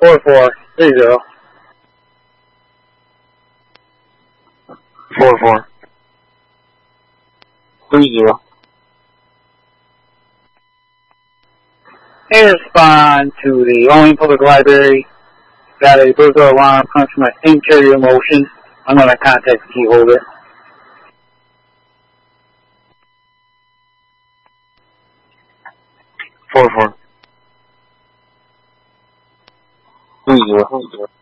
4430. 4430. Hey, respond to the Owing Public Library. Got a burglar alarm comes from an interior motion. I'm going to contact the key holder. 4430.